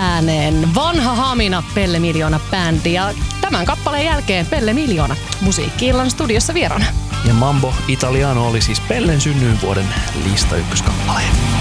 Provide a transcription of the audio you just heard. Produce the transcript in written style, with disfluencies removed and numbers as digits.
ääneen vanha hamina Pelle Miljoona-bändi. Ja tämän kappaleen jälkeen Pelle Miljoona Musiikki-illan studiossa vieraana. Ja Mambo Italiano oli siis Pellen synnyinvuoden lista ykköskappale.